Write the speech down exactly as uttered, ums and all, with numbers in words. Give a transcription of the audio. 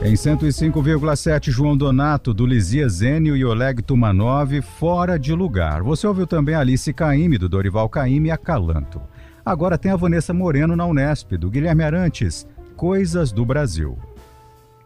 Em cento e cinco vírgula sete, João Donato, do Lizia Zênio e Oleg Tumanov, Fora de Lugar. Você ouviu também Alice Caymmi, do Dorival Caymmi, Acalanto. Agora tem a Vanessa Moreno na Unesp, do Guilherme Arantes, Coisas do Brasil.